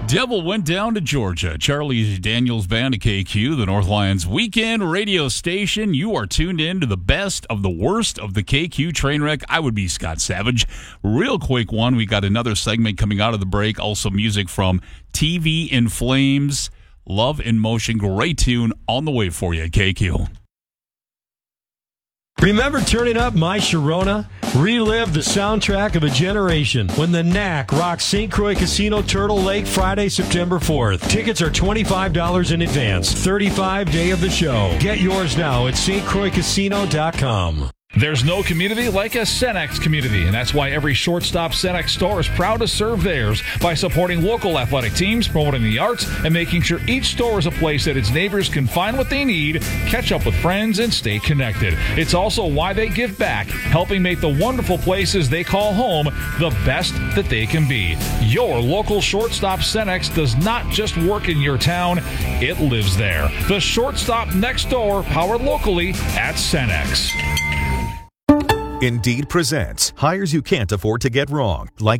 Devil went down to Georgia. Charlie Daniels Band of KQ, the North Lions weekend radio station. You are tuned in to the best of the worst of the KQ train wreck. I would be Scott Savage. Real quick one. We got another segment coming out of the break. Also music from TV in Flames. Love in Motion. Great tune on the way for you at KQ. Remember turning up My Sharona? Relive the soundtrack of a generation when the Knack rocks St. Croix Casino Turtle Lake Friday, September 4th. Tickets are $25 in advance. 35 day of the show. Get yours now at stcroixcasino.com. There's no community like a Cenex community, and that's why every Shortstop Cenex store is proud to serve theirs by supporting local athletic teams, promoting the arts, and making sure each store is a place that its neighbors can find what they need, catch up with friends, and stay connected. It's also why they give back, helping make the wonderful places they call home the best that they can be. Your local Shortstop Cenex does not just work in your town, it lives there. The Shortstop next door, powered locally at Cenex. Indeed presents hires you can't afford to get wrong, like